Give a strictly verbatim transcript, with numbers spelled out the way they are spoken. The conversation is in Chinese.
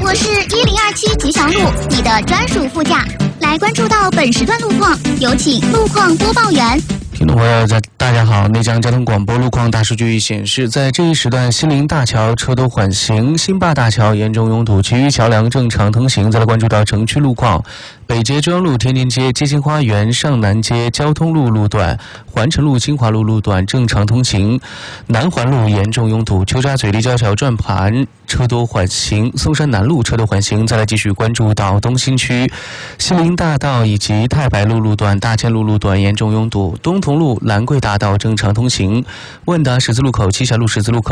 我是一零二七吉祥路，你的专属副驾。来关注到本时段路况，有请路况播报员。 听众朋友，大家好，内江交通广播路况大数据显示，在这一时段，西陵大桥车多缓行，新坝大桥严重拥堵，其余桥梁正常通行。再来关注到城区路况，北捷中央路天津街、街心花园、上南街交通路路段、环城路金华路路段正常通行，南环路严重拥堵，邱家嘴立交桥转盘车多缓行，松山南路车多缓行。再来继续关注到东新区，西陵大道以及太白路路段、大千路路段严重拥堵，东同路兰桂大道正常通行，万达十字路口、七霞路十字路口